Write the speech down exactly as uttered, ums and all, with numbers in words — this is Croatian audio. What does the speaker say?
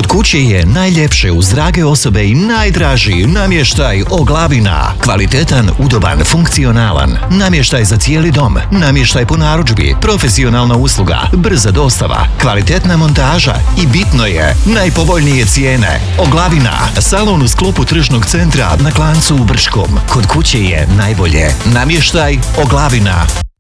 Kod kuće je najljepše uz drage osobe i najdraži namještaj Oglavina. Kvalitetan, udoban, funkcionalan. Namještaj za cijeli dom. Namještaj po narudžbi. Profesionalna usluga. Brza dostava. Kvalitetna montaža. I bitno je, najpovoljnije cijene. Oglavina. Salon u sklopu tržnog centra na Klancu u Brškom. Kod kuće je najbolje. Namještaj Oglavina.